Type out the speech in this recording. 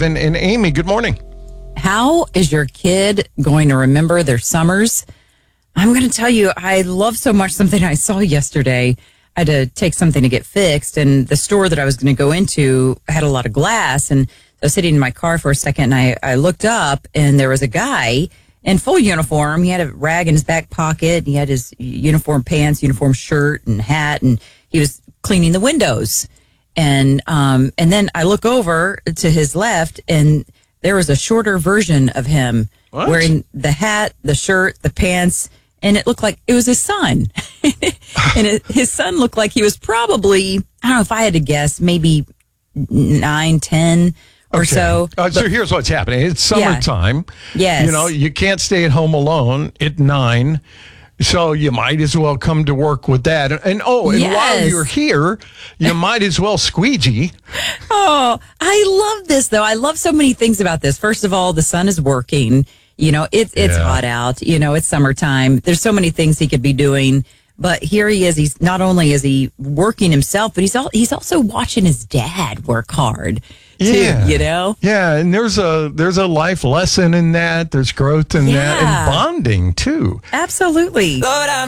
Kevin and Amy. Good morning. How is your kid going to remember their summers? I'm going to tell you, I love so much something I saw yesterday. I had to take something to get fixed, and the store that I was going to go into had a lot of glass. And I was sitting in my car for a second, and I looked up, and there was a guy in full uniform. He had a rag in his back pocket. He had his uniform pants, uniform shirt, and hat, and he was cleaning the windows. And then I look over to his left, and there was a shorter version of him wearing the hat, the shirt, the pants, and it looked like it was his son. And his son looked like he was probably, I don't know if I had to guess, maybe 9, 10 or so. So here's what's happening. It's summertime. Yes. You know, you can't stay at home alone at 9. So you might as well come to work with that. And while you're here, you might as well squeegee. Oh, I love this, though. I love so many things about this. First of all, the sun is working. You know, it's hot out. You know, it's summertime. There's so many things he could be doing. But here he is. He's not only is he working himself, but he's also watching his dad work hard. Too, you know? Yeah, and there's a life lesson in that. There's growth in that, and bonding too. Absolutely.